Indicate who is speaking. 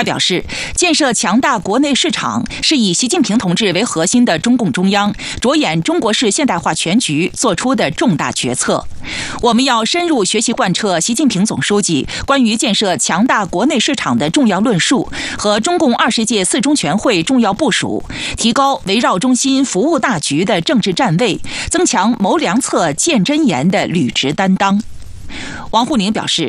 Speaker 1: 他表示，建设强大国内市场是以习近平同志为核心的中共中央着眼中国式现代化全局做出的重大决策。我们要深入学习贯彻习近平总书记关于建设强大国内市场的重要论述和中共20届四中全会重要部署，提高围绕中心服务大局的政治站位，增强谋良策、见真言的履职担当。王沪宁表示，